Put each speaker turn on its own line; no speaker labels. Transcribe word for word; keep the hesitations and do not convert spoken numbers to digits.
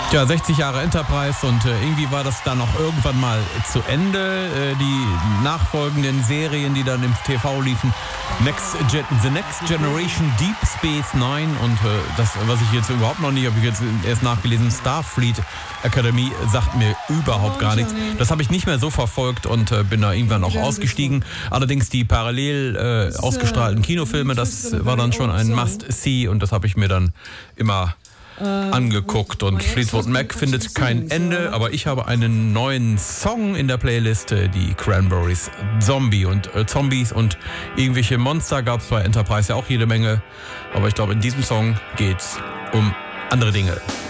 Tja, sechzig Jahre Enterprise und äh, irgendwie war das dann auch irgendwann mal zu Ende. Äh, die nachfolgenden Serien, die dann im T V liefen, Next Gen- The Next Generation, Deep Space Nine und äh, das, was ich jetzt überhaupt noch nicht, habe ich jetzt erst nachgelesen, Starfleet Academy, sagt mir überhaupt gar nichts. Das habe ich nicht mehr so verfolgt und äh, bin da irgendwann auch ausgestiegen. Allerdings die parallel äh, ausgestrahlten Kinofilme, das war dann schon ein Must-See und das habe ich mir dann immer angeguckt und Fleetwood Mac findet kein Ende, aber ich habe einen neuen Song in der Playlist, die Cranberries Zombie und äh, Zombies und irgendwelche Monster gab es bei Enterprise ja auch jede Menge, aber ich glaube in diesem Song geht's um andere Dinge.